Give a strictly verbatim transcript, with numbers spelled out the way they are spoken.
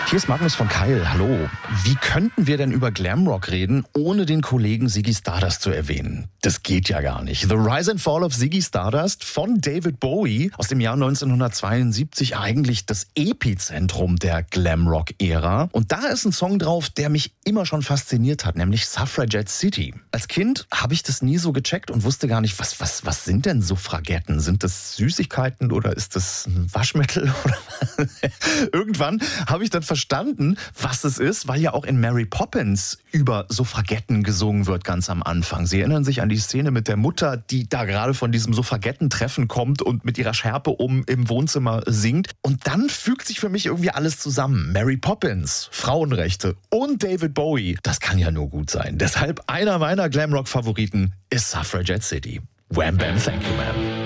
Hier ist Magnus von Keil. Hallo. Wie könnten wir denn über Glamrock reden, ohne den Kollegen Ziggy Stardust zu erwähnen? Das geht ja gar nicht. The Rise and Fall of Ziggy Stardust von David Bowie aus dem Jahr neunzehnhundertzweiundsiebzig, eigentlich das Epizentrum der Glamrock-Ära. Und da ist ein Song drauf, der mich immer schon fasziniert hat, nämlich Suffragette City. Als Kind habe ich das nie so gecheckt und wusste gar nicht, was, was, was sind denn Suffragetten? Sind das Süßigkeiten oder ist das ein Waschmittel? Irgendwann habe ich dann verstanden, was es ist, weil ja auch in Mary Poppins über Suffragetten gesungen wird ganz am Anfang. Sie erinnern sich an die Szene mit der Mutter, die da gerade von diesem Suffragettentreffen kommt und mit ihrer Schärpe um im Wohnzimmer singt. Und dann fügt sich für mich irgendwie alles zusammen. Mary Poppins, Frauenrechte und David Bowie. Das kann ja nur gut sein. Deshalb einer meiner Glamrock-Favoriten ist Suffragette City. Wham Bam Thank You Ma'am.